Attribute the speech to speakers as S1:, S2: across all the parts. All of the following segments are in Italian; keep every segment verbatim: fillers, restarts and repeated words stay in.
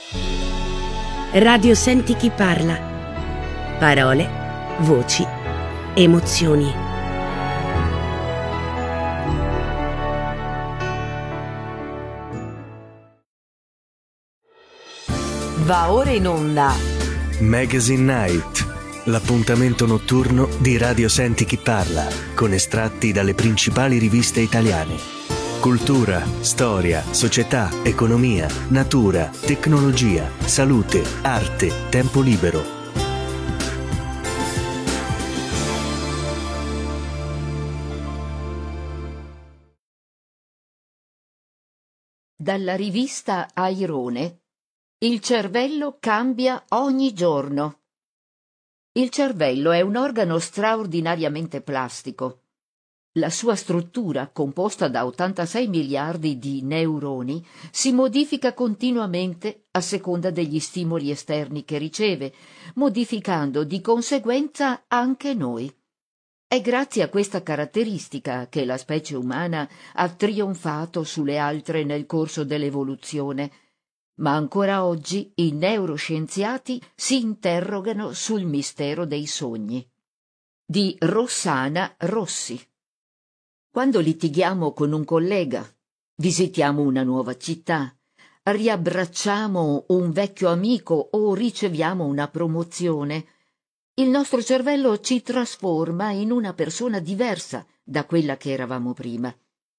S1: Radio Senti chi parla. Parole, voci, emozioni.
S2: Va ora in onda
S3: Magazine Night, l'appuntamento notturno di Radio Senti chi parla, con estratti dalle principali riviste italiane. Cultura, storia, società, economia, natura, tecnologia, salute, arte, tempo libero.
S2: dalla rivista Airone. Il cervello cambia ogni giorno. Il cervello è un organo straordinariamente plastico. La sua struttura, composta da ottantasei miliardi di neuroni, si modifica continuamente a seconda degli stimoli esterni che riceve, modificando di conseguenza anche noi. È grazie a questa caratteristica che la specie umana ha trionfato sulle altre nel corso dell'evoluzione, ma ancora oggi i neuroscienziati si interrogano sul mistero dei sogni. Di Rossana Rossi. Quando litighiamo con un collega, visitiamo una nuova città, riabbracciamo un vecchio amico o riceviamo una promozione, il nostro cervello ci trasforma in una persona diversa da quella che eravamo prima.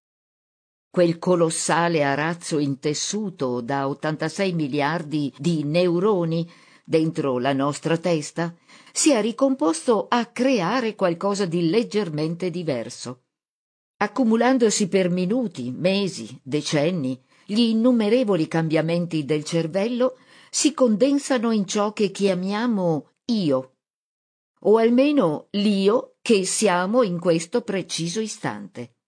S2: Quel colossale arazzo intessuto da ottantasei miliardi di neuroni dentro la nostra testa si è ricomposto a creare qualcosa di leggermente diverso. Accumulandosi per minuti, mesi, decenni, gli innumerevoli cambiamenti del cervello si condensano in ciò che chiamiamo io, o almeno l'io che siamo in questo preciso istante.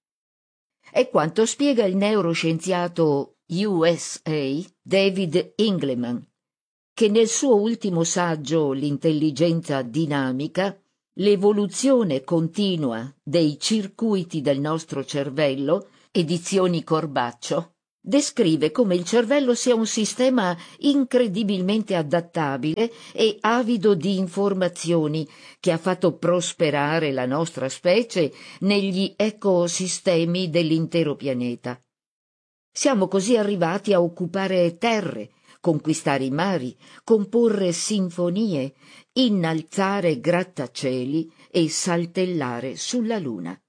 S2: È quanto spiega il neuroscienziato U S A David Ingleman, che nel suo ultimo saggio L'intelligenza dinamica, l'evoluzione continua dei circuiti del nostro cervello, edizioni Corbaccio, descrive come il cervello sia un sistema incredibilmente adattabile e avido di informazioni che ha fatto prosperare la nostra specie negli ecosistemi dell'intero pianeta. Siamo così arrivati a occupare terre, conquistare i mari, comporre sinfonie, innalzare grattacieli e saltellare sulla luna.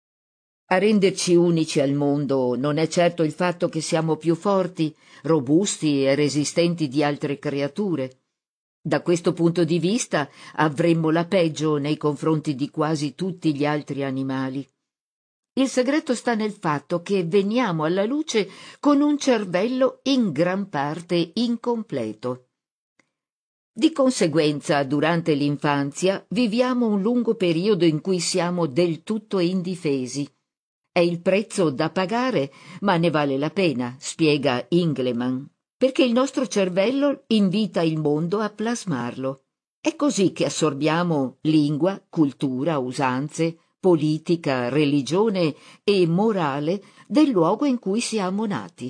S2: A renderci unici al mondo non è certo il fatto che siamo più forti, robusti e resistenti di altre creature. Da questo punto di vista avremmo la peggio nei confronti di quasi tutti gli altri animali. Il segreto sta nel fatto che veniamo alla luce con un cervello in gran parte incompleto. Di conseguenza, durante l'infanzia viviamo un lungo periodo in cui siamo del tutto indifesi. È il prezzo da pagare, ma ne vale la pena, spiega Ingleman, perché il nostro cervello invita il mondo a plasmarlo. È così che assorbiamo lingua, cultura, usanze, politica, religione e morale del luogo in cui siamo nati.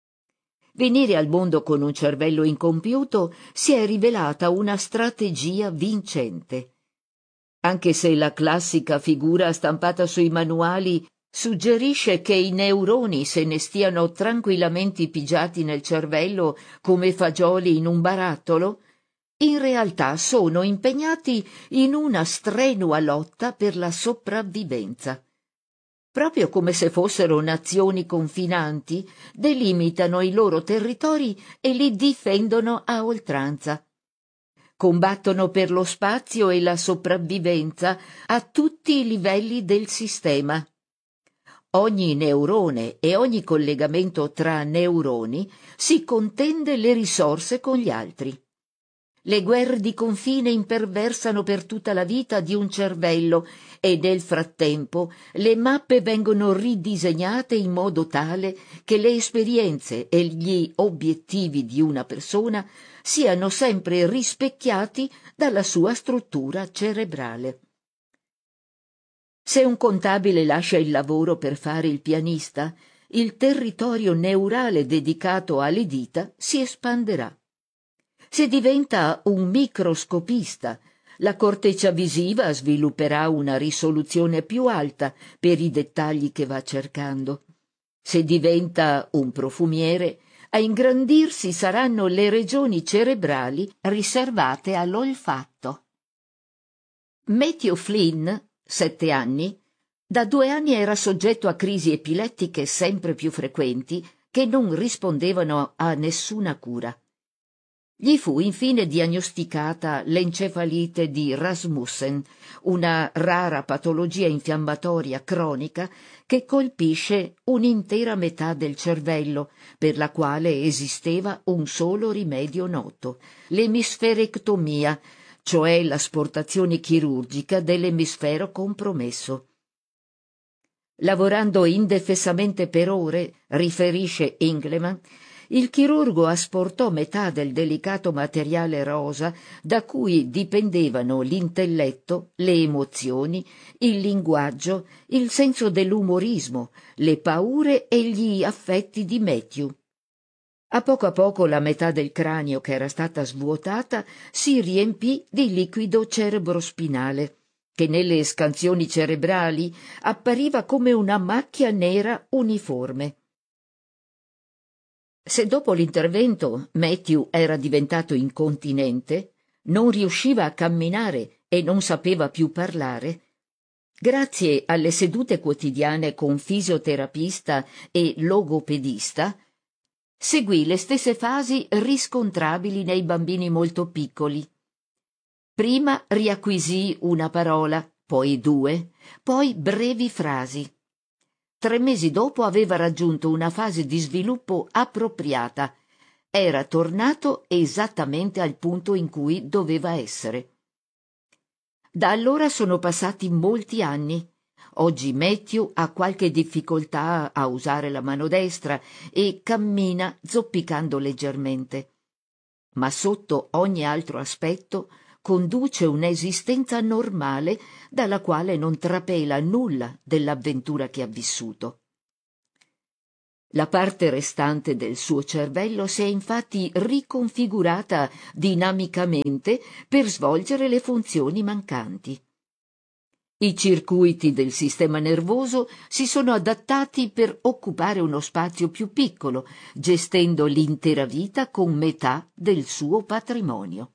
S2: Venire al mondo con un cervello incompiuto si è rivelata una strategia vincente. Anche se la classica figura stampata sui manuali suggerisce che i neuroni se ne stiano tranquillamente pigiati nel cervello come fagioli in un barattolo, in realtà sono impegnati in una strenua lotta per la sopravvivenza. Proprio come se fossero nazioni confinanti, delimitano i loro territori e li difendono a oltranza. Combattono per lo spazio e la sopravvivenza a tutti i livelli del sistema. Ogni neurone e ogni collegamento tra neuroni si contende le risorse con gli altri. Le guerre di confine imperversano per tutta la vita di un cervello e nel frattempo le mappe vengono ridisegnate in modo tale che le esperienze e gli obiettivi di una persona siano sempre rispecchiati dalla sua struttura cerebrale. Se un contabile lascia il lavoro per fare il pianista, il territorio neurale dedicato alle dita si espanderà. Se diventa un microscopista, la corteccia visiva svilupperà una risoluzione più alta per i dettagli che va cercando. Se diventa un profumiere, a ingrandirsi saranno le regioni cerebrali riservate all'olfatto. Matthew Flynn, sette anni, da due anni era soggetto a crisi epilettiche sempre più frequenti che non rispondevano a nessuna cura. Gli fu infine diagnosticata l'encefalite di Rasmussen, una rara patologia infiammatoria cronica che colpisce un'intera metà del cervello, per la quale esisteva un solo rimedio noto, l'emisferectomia, cioè l'asportazione chirurgica dell'emisfero compromesso. Lavorando indefessamente per ore, riferisce Engelman, il chirurgo asportò metà del delicato materiale rosa da cui dipendevano l'intelletto, le emozioni, il linguaggio, il senso dell'umorismo, le paure e gli affetti di Matthew. A poco a poco la metà del cranio che era stata svuotata si riempì di liquido cerebrospinale, che nelle scansioni cerebrali appariva come una macchia nera uniforme. Se dopo l'intervento Matthew era diventato incontinente, non riusciva a camminare e non sapeva più parlare, grazie alle sedute quotidiane con fisioterapista e logopedista, seguì le stesse fasi riscontrabili nei bambini molto piccoli. Prima riacquisì una parola, poi due, poi brevi frasi. Tre mesi dopo aveva raggiunto una fase di sviluppo appropriata. Era tornato esattamente al punto in cui doveva essere. Da allora sono passati molti anni. Oggi Matthew ha qualche difficoltà a usare la mano destra e cammina zoppicando leggermente. Ma sotto ogni altro aspetto conduce un'esistenza normale dalla quale non trapela nulla dell'avventura che ha vissuto. La parte restante del suo cervello si è infatti riconfigurata dinamicamente per svolgere le funzioni mancanti. I circuiti del sistema nervoso si sono adattati per occupare uno spazio più piccolo, gestendo l'intera vita con metà del suo patrimonio.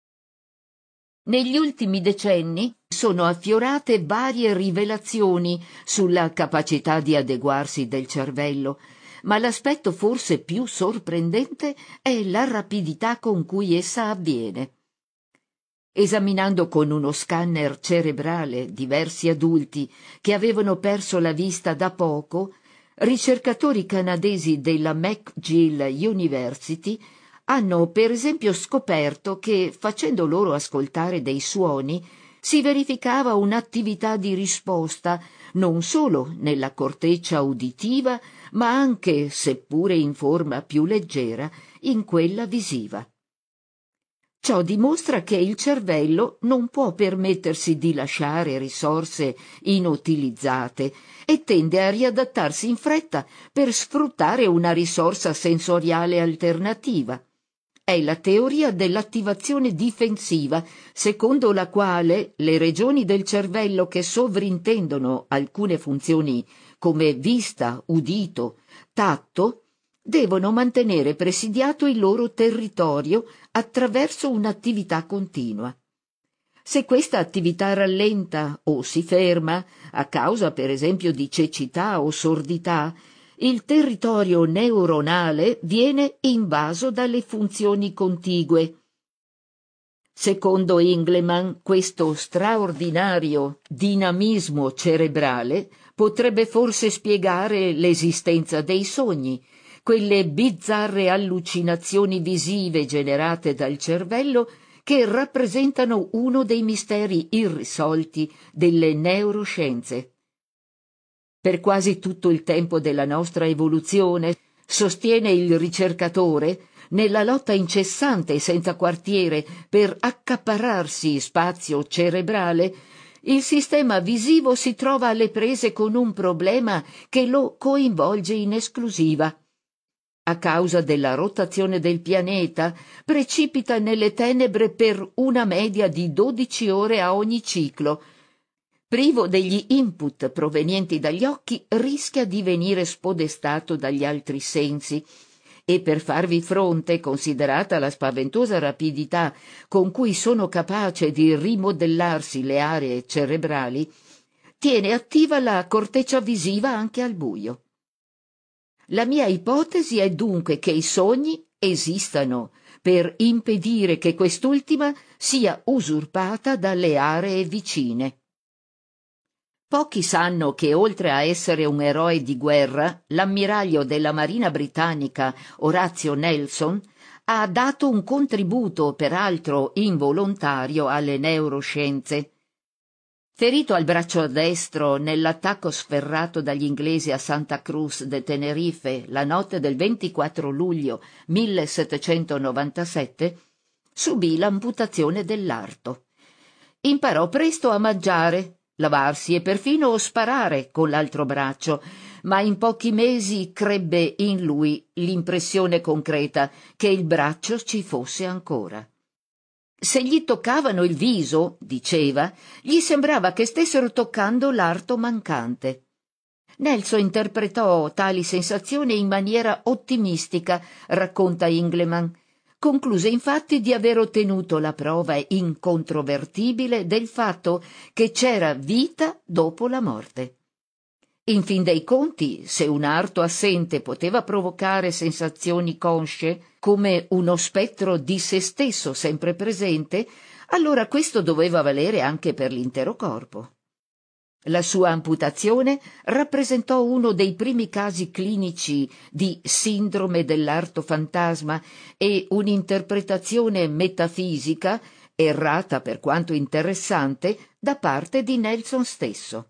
S2: Negli ultimi decenni sono affiorate varie rivelazioni sulla capacità di adeguarsi del cervello, ma l'aspetto forse più sorprendente è la rapidità con cui essa avviene. Esaminando con uno scanner cerebrale diversi adulti che avevano perso la vista da poco, ricercatori canadesi della McGill University hanno per esempio scoperto che, facendo loro ascoltare dei suoni, si verificava un'attività di risposta non solo nella corteccia uditiva, ma anche, seppure in forma più leggera, in quella visiva. Ciò dimostra che il cervello non può permettersi di lasciare risorse inutilizzate e tende a riadattarsi in fretta per sfruttare una risorsa sensoriale alternativa. È la teoria dell'attivazione difensiva, secondo la quale le regioni del cervello che sovrintendono alcune funzioni come vista, udito, tatto, devono mantenere presidiato il loro territorio attraverso un'attività continua. Se questa attività rallenta o si ferma, a causa per esempio di cecità o sordità, il territorio neuronale viene invaso dalle funzioni contigue. Secondo Engelman, questo straordinario dinamismo cerebrale potrebbe forse spiegare l'esistenza dei sogni, quelle bizzarre allucinazioni visive generate dal cervello che rappresentano uno dei misteri irrisolti delle neuroscienze. Per quasi tutto il tempo della nostra evoluzione, sostiene il ricercatore, nella lotta incessante e senza quartiere per accaparrarsi spazio cerebrale, il sistema visivo si trova alle prese con un problema che lo coinvolge in esclusiva. a causa della rotazione del pianeta, precipita nelle tenebre per una media di dodici ore a ogni ciclo. Privo degli input provenienti dagli occhi, rischia di venire spodestato dagli altri sensi. E per farvi fronte, considerata la spaventosa rapidità con cui sono capace di rimodellarsi le aree cerebrali, tiene attiva la corteccia visiva anche al buio. La mia ipotesi è dunque che i sogni esistano per impedire che quest'ultima sia usurpata dalle aree vicine. Pochi sanno che, oltre a essere un eroe di guerra, l'ammiraglio della Marina britannica Orazio Nelson ha dato un contributo, peraltro involontario, alle neuroscienze. Ferito al braccio destro nell'attacco sferrato dagli inglesi a Santa Cruz de Tenerife la notte del ventiquattro luglio millesettecentonovantasette, subì l'amputazione dell'arto. Imparò presto a mangiare, lavarsi e perfino sparare con l'altro braccio, ma in pochi mesi crebbe in lui l'impressione concreta che il braccio ci fosse ancora. Se gli toccavano il viso, diceva, gli sembrava che stessero toccando l'arto mancante. Nelson interpretò tali sensazioni in maniera ottimistica, racconta Ingleman. Concluse infatti di aver ottenuto la prova incontrovertibile del fatto che c'era vita dopo la morte. In fin dei conti, se un arto assente poteva provocare sensazioni consce, come uno spettro di se stesso sempre presente, allora questo doveva valere anche per l'intero corpo. La sua amputazione rappresentò uno dei primi casi clinici di sindrome dell'arto fantasma e un'interpretazione metafisica, errata per quanto interessante, da parte di Nelson stesso.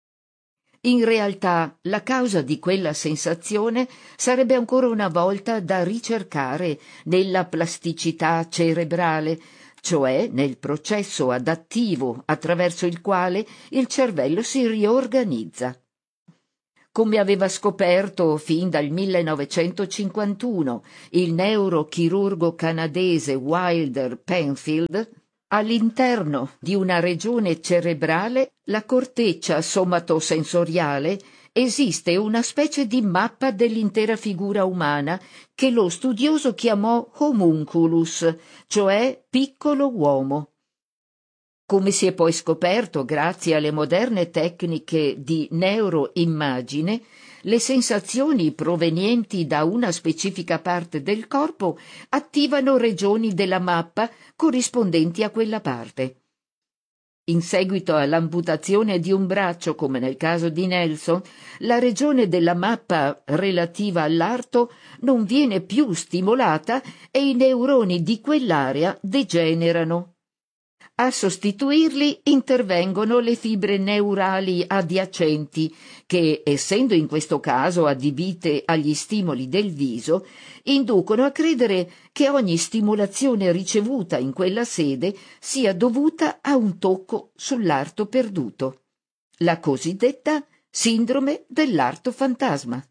S2: In realtà, la causa di quella sensazione sarebbe ancora una volta da ricercare nella plasticità cerebrale, cioè nel processo adattivo attraverso il quale il cervello si riorganizza. Come aveva scoperto fin dal millenovecentocinquantuno il neurochirurgo canadese Wilder Penfield, all'interno di una regione cerebrale, la corteccia somatosensoriale, esiste una specie di mappa dell'intera figura umana che lo studioso chiamò homunculus, cioè piccolo uomo. Come si è poi scoperto grazie alle moderne tecniche di neuroimmagine, le sensazioni provenienti da una specifica parte del corpo attivano regioni della mappa corrispondenti a quella parte. In seguito all'amputazione di un braccio, come nel caso di Nelson, la regione della mappa relativa all'arto non viene più stimolata e i neuroni di quell'area degenerano. A sostituirli intervengono le fibre neurali adiacenti che, essendo in questo caso adibite agli stimoli del viso, inducono a credere che ogni stimolazione ricevuta in quella sede sia dovuta a un tocco sull'arto perduto, la cosiddetta sindrome dell'arto fantasma.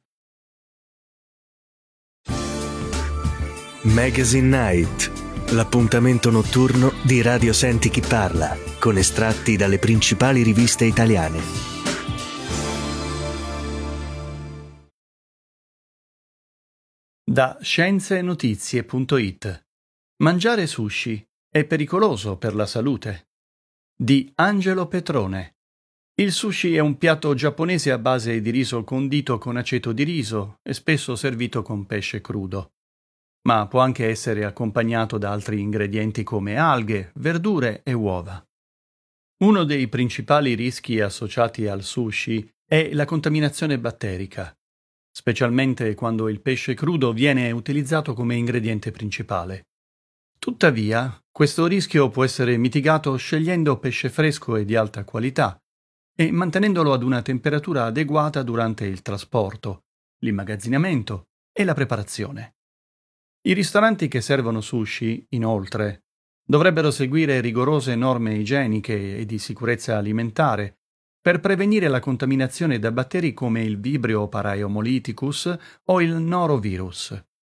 S3: Magazine Night, l'appuntamento notturno di Radio Senti Chi Parla, con estratti dalle principali riviste italiane.
S4: Da scienze-notizie punto it. Mangiare sushi è pericoloso per la salute. Di Angelo Petrone. Il sushi è un piatto giapponese a base di riso condito con aceto di riso e spesso servito con pesce crudo. Ma può anche essere accompagnato da altri ingredienti come alghe, verdure e uova. Uno dei principali rischi associati al sushi è la contaminazione batterica, specialmente quando il pesce crudo viene utilizzato come ingrediente principale. Tuttavia, questo rischio può essere mitigato scegliendo pesce fresco e di alta qualità e mantenendolo ad una temperatura adeguata durante il trasporto, l'immagazzinamento e la preparazione. I ristoranti che servono sushi, inoltre, dovrebbero seguire rigorose norme igieniche e di sicurezza alimentare per prevenire la contaminazione da batteri come il Vibrio paraemolyticus o il norovirus.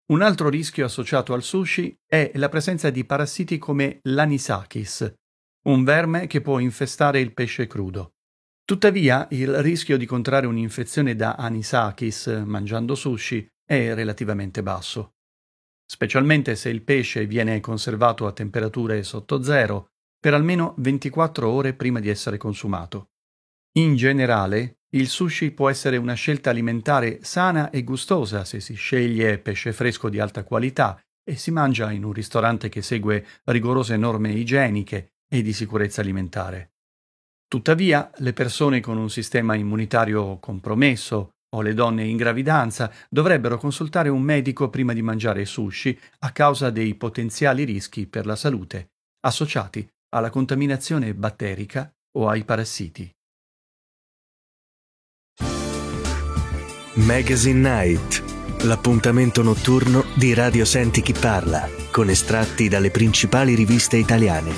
S4: Un altro rischio associato al sushi è la presenza di parassiti come l'anisakis, un verme che può infestare il pesce crudo. Tuttavia, il rischio di contrarre un'infezione da anisakis mangiando sushi è relativamente basso, specialmente se il pesce viene conservato a temperature sotto zero per almeno ventiquattro ore prima di essere consumato. In generale, il sushi può essere una scelta alimentare sana e gustosa se si sceglie pesce fresco di alta qualità e si mangia in un ristorante che segue rigorose norme igieniche e di sicurezza alimentare. Tuttavia, le persone con un sistema immunitario compromesso o le donne in gravidanza dovrebbero consultare un medico prima di mangiare sushi a causa dei potenziali rischi per la salute associati alla contaminazione batterica o ai parassiti.
S3: Magazine Night, l'appuntamento notturno di Radio Senti Chi Parla, con estratti dalle principali riviste italiane.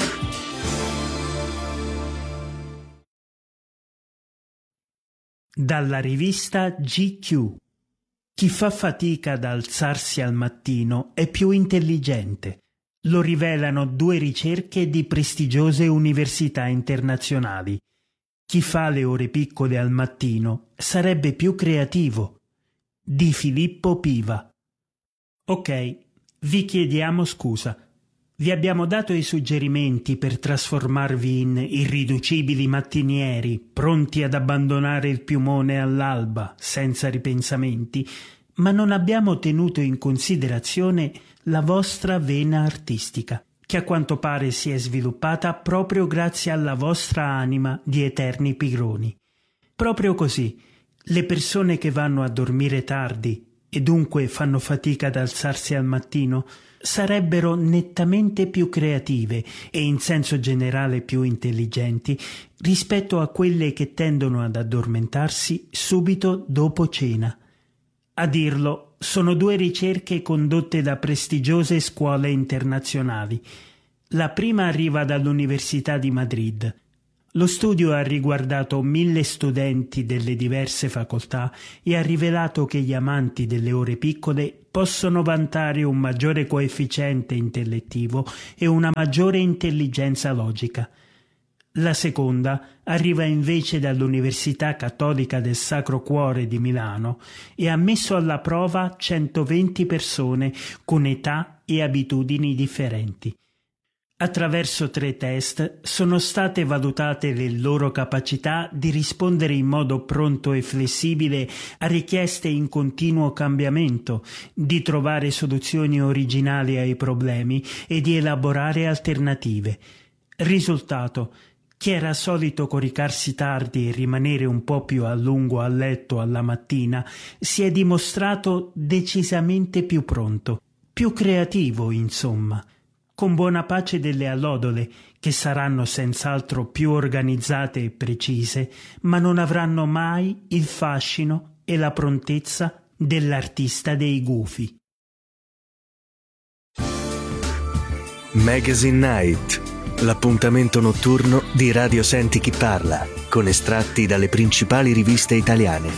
S5: Dalla rivista G Q. Chi fa fatica ad alzarsi al mattino è più intelligente. Lo rivelano due ricerche di prestigiose università internazionali. Chi fa le ore piccole al mattino sarebbe più creativo. Di Filippo Piva. Ok, vi chiediamo scusa. Vi abbiamo dato i suggerimenti per trasformarvi in irriducibili mattinieri, pronti ad abbandonare il piumone all'alba, senza ripensamenti, ma non abbiamo tenuto in considerazione la vostra vena artistica, che a quanto pare si è sviluppata proprio grazie alla vostra anima di eterni pigroni. Proprio così, le persone che vanno a dormire tardi e dunque fanno fatica ad alzarsi al mattino sarebbero nettamente più creative e in senso generale più intelligenti rispetto a quelle che tendono ad addormentarsi subito dopo cena. A dirlo sono due ricerche condotte da prestigiose scuole internazionali. La prima arriva dall'Università di Madrid. Lo studio ha riguardato mille studenti delle diverse facoltà e ha rivelato che gli amanti delle ore piccole possono vantare un maggiore coefficiente intellettivo e una maggiore intelligenza logica. La seconda arriva invece dall'Università Cattolica del Sacro Cuore di Milano e ha messo alla prova centoventi persone con età e abitudini differenti. Attraverso tre test sono state valutate le loro capacità di rispondere in modo pronto e flessibile a richieste in continuo cambiamento, di trovare soluzioni originali ai problemi e di elaborare alternative. Risultato: chi era solito coricarsi tardi e rimanere un po' più a lungo a letto alla mattina si è dimostrato decisamente più pronto, più creativo, insomma, con buona pace delle allodole, che saranno senz'altro più organizzate e precise, ma non avranno mai il fascino e la prontezza dell'artista dei gufi.
S3: Magazine Night, l'appuntamento notturno di Radio Senti Chi Parla, con estratti dalle principali riviste italiane.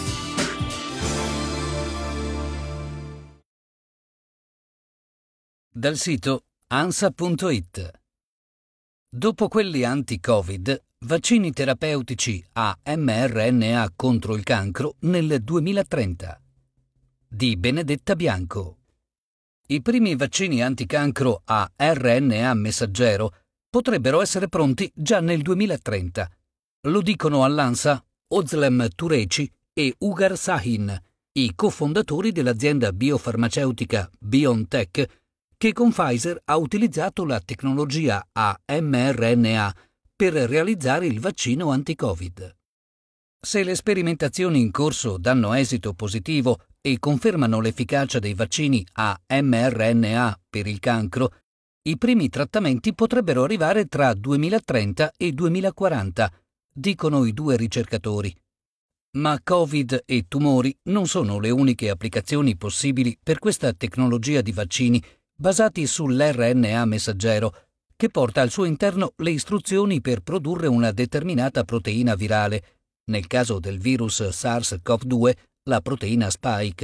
S6: Dal sito ansa punto it. Dopo quelli anti-Covid, vaccini terapeutici a mRNA contro il cancro nel duemilatrenta. Di Benedetta Bianco. I primi vaccini anticancro a R N A messaggero potrebbero essere pronti già nel duemilatrenta. Lo dicono all'ANSA Özlem Tureci e Ugar Sahin, i cofondatori dell'azienda biofarmaceutica BioNTech, che con Pfizer ha utilizzato la tecnologia a mRNA per realizzare il vaccino anti-Covid. Se le sperimentazioni in corso danno esito positivo e confermano l'efficacia dei vaccini a mRNA per il cancro, i primi trattamenti potrebbero arrivare tra duemilatrenta e duemilaquaranta, dicono i due ricercatori. Ma Covid e tumori non sono le uniche applicazioni possibili per questa tecnologia di vaccini basati sull'R N A messaggero, che porta al suo interno le istruzioni per produrre una determinata proteina virale, nel caso del virus SARS-CoV due la proteina Spike,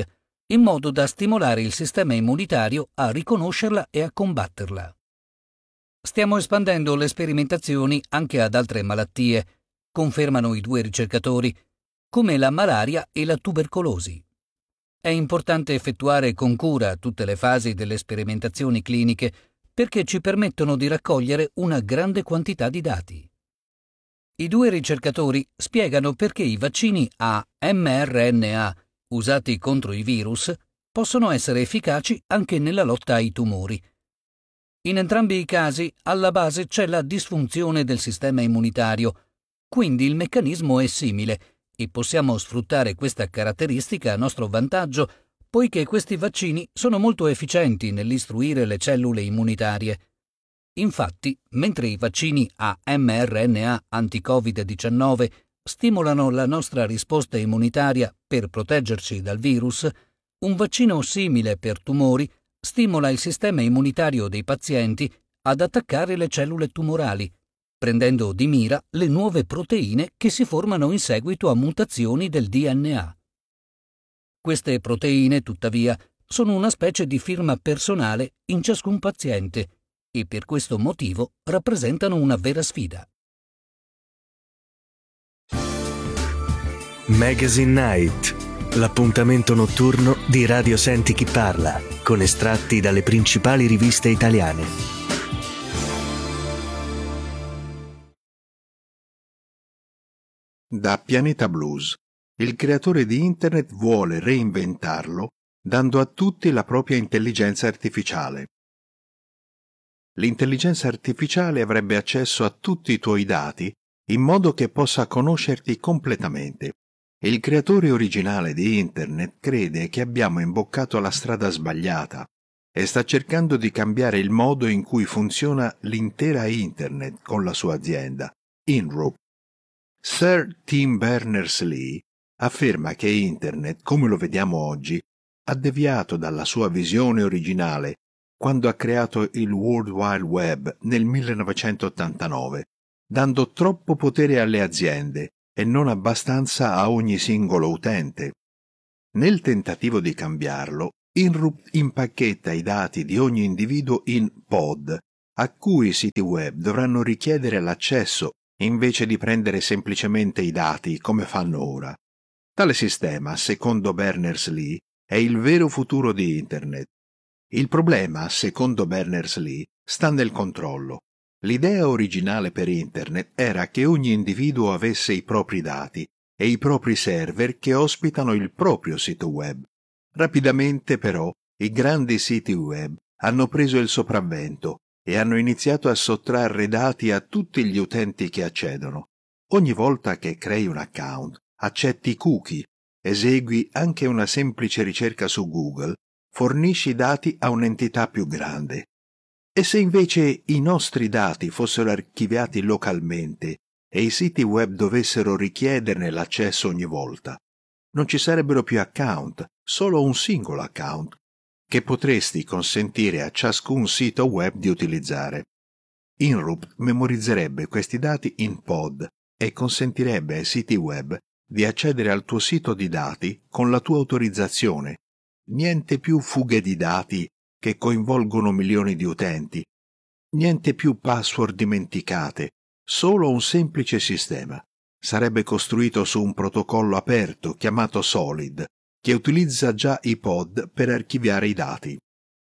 S6: in modo da stimolare il sistema immunitario a riconoscerla e a combatterla. Stiamo espandendo le sperimentazioni anche ad altre malattie, confermano i due ricercatori, come la malaria e la tubercolosi. È importante effettuare con cura tutte le fasi delle sperimentazioni cliniche perché ci permettono di raccogliere una grande quantità di dati. I due ricercatori spiegano perché i vaccini a mRNA usati contro i virus possono essere efficaci anche nella lotta ai tumori. In entrambi i casi, alla base c'è la disfunzione del sistema immunitario, quindi il meccanismo è simile e possiamo sfruttare questa caratteristica a nostro vantaggio, poiché questi vaccini sono molto efficienti nell'istruire le cellule immunitarie. Infatti, mentre i vaccini a mRNA anti-covid diciannove stimolano la nostra risposta immunitaria per proteggerci dal virus, un vaccino simile per tumori stimola il sistema immunitario dei pazienti ad attaccare le cellule tumorali, prendendo di mira le nuove proteine che si formano in seguito a mutazioni del D N A. Queste proteine, tuttavia, sono una specie di firma personale in ciascun paziente e per questo motivo rappresentano una vera sfida.
S3: Magazine Night, l'appuntamento notturno di Radio Senti Chi Parla, con estratti dalle principali riviste italiane.
S7: Da Pianeta Blues, il creatore di Internet vuole reinventarlo dando a tutti la propria intelligenza artificiale. L'intelligenza artificiale avrebbe accesso a tutti i tuoi dati in modo che possa conoscerti completamente. Il creatore originale di Internet crede che abbiamo imboccato la strada sbagliata e sta cercando di cambiare il modo in cui funziona l'intera Internet con la sua azienda, InRoop. Sir Tim Berners-Lee afferma che Internet, come lo vediamo oggi, ha deviato dalla sua visione originale quando ha creato il World Wide Web nel millenovecentottantanove, dando troppo potere alle aziende e non abbastanza a ogni singolo utente. Nel tentativo di cambiarlo, InRoop impacchetta i dati di ogni individuo in pod, a cui i siti web dovranno richiedere l'accesso invece di prendere semplicemente i dati come fanno ora. Tale sistema, secondo Berners-Lee, è il vero futuro di Internet. Il problema, secondo Berners-Lee, sta nel controllo. L'idea originale per Internet era che ogni individuo avesse i propri dati e i propri server che ospitano il proprio sito web. Rapidamente, però, i grandi siti web hanno preso il sopravvento e hanno iniziato a sottrarre dati a tutti gli utenti che accedono. Ogni volta che crei un account, accetti cookie, esegui anche una semplice ricerca su Google, fornisci dati a un'entità più grande. E se invece i nostri dati fossero archiviati localmente e i siti web dovessero richiederne l'accesso ogni volta, non ci sarebbero più account, solo un singolo account, che potresti consentire a ciascun sito web di utilizzare. InRoop memorizzerebbe questi dati in pod e consentirebbe ai siti web di accedere al tuo sito di dati con la tua autorizzazione. Niente più fughe di dati che coinvolgono milioni di utenti. Niente più password dimenticate, solo un semplice sistema. Sarebbe costruito su un protocollo aperto chiamato Solid, che utilizza già i pod per archiviare i dati.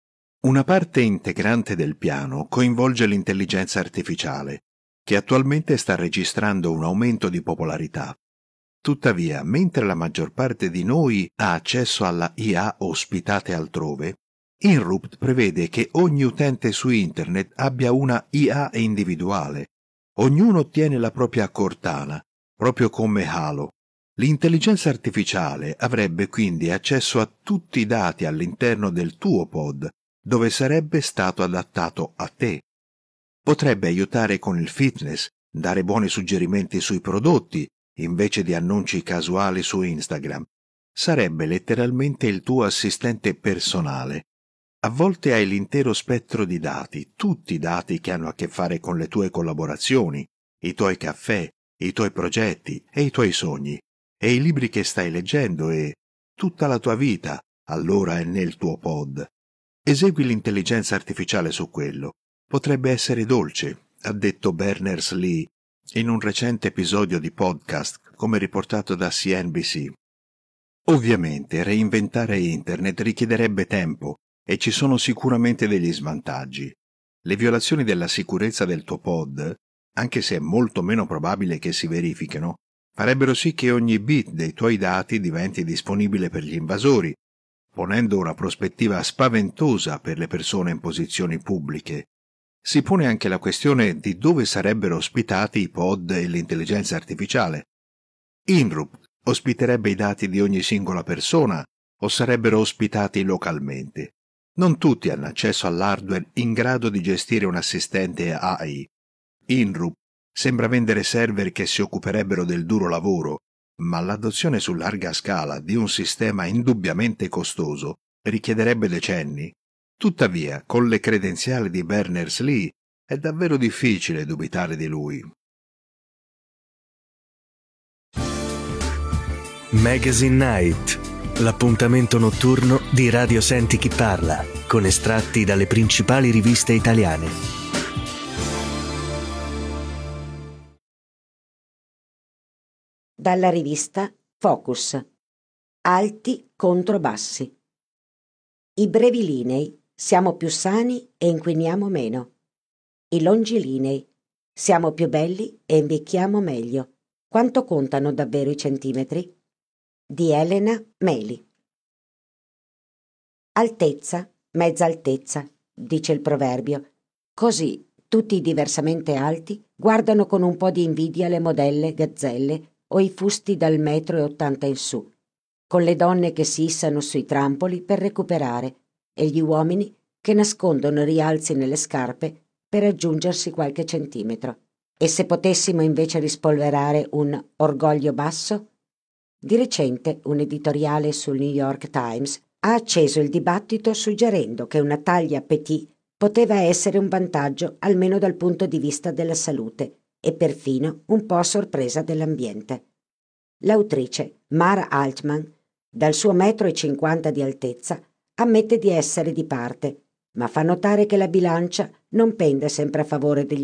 S7: Una parte integrante del piano coinvolge l'intelligenza artificiale, che attualmente sta registrando un aumento di popolarità. Tuttavia, mentre la maggior parte di noi ha accesso alla I A ospitate altrove, InRoop prevede che ogni utente su Internet abbia una I A individuale. Ognuno ottiene la propria Cortana, proprio come Halo. L'intelligenza artificiale avrebbe quindi accesso a tutti i dati all'interno del tuo pod, dove sarebbe stato adattato a te. Potrebbe aiutare con il fitness, dare buoni suggerimenti sui prodotti, invece di annunci casuali su Instagram. Sarebbe letteralmente il tuo assistente personale. A volte hai l'intero spettro di dati, tutti i dati che hanno a che fare con le tue collaborazioni, i tuoi caffè, i tuoi progetti e i tuoi sogni, e i libri che stai leggendo e tutta la tua vita allora è nel tuo pod. Esegui l'intelligenza artificiale su quello. Potrebbe essere dolce, ha detto Berners-Lee in un recente episodio di podcast, come riportato da C N B C. Ovviamente reinventare Internet richiederebbe tempo e ci sono sicuramente degli svantaggi. Le violazioni della sicurezza del tuo pod, anche se è molto meno probabile che si verifichino, farebbero sì che ogni bit dei tuoi dati diventi disponibile per gli invasori, ponendo una prospettiva spaventosa per le persone in posizioni pubbliche. Si pone anche la questione di dove sarebbero ospitati i pod e l'intelligenza artificiale. INRUP ospiterebbe i dati di ogni singola persona o sarebbero ospitati localmente? Non tutti hanno accesso all'hardware in grado di gestire un assistente A I. INRUP sembra vendere server che si occuperebbero del duro lavoro, ma l'adozione su larga scala di un sistema indubbiamente costoso richiederebbe decenni. Tuttavia, con le credenziali di Berners-Lee, è davvero difficile dubitare di lui.
S3: Magazine Night, l'appuntamento notturno di Radio Senti Chi Parla, con estratti dalle principali riviste italiane.
S1: Dalla rivista Focus. Alti contro bassi. I brevilinei siamo più sani e inquiniamo meno. I longilinei siamo più belli e invecchiamo meglio. Quanto contano davvero i centimetri? Di Elena Meli. Altezza, mezza altezza, dice il proverbio. Così tutti i diversamente alti guardano con un po' di invidia le modelle gazzelle o i fusti dal metro e ottanta in su, con le donne che si issano sui trampoli per recuperare e gli uomini che nascondono rialzi nelle scarpe per aggiungersi qualche centimetro. E se potessimo invece rispolverare un orgoglio basso? Di recente un editoriale sul New York Times ha acceso il dibattito suggerendo che una taglia petit poteva essere un vantaggio almeno dal punto di vista della salute e perfino un po' a sorpresa dell'ambiente. L'autrice Mara Altman, dal suo metro e cinquanta di altezza, ammette di essere di parte, ma fa notare che la bilancia non pende sempre a favore degli